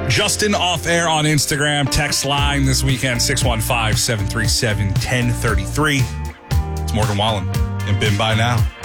Justin Off Air on Instagram. Text line this weekend, 615-737-1033. It's Morgan Wallen and Been By Now.